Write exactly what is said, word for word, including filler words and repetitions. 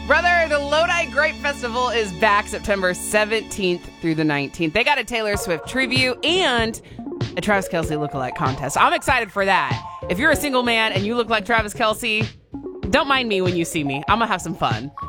Brother, the Lodi Grape Festival is back September seventeenth through the nineteenth. They got a Taylor Swift tribute and a Travis Kelce lookalike contest. I'm excited for that. If you're a single man and you look like Travis Kelce, don't mind me when you see me. I'm going to have some fun.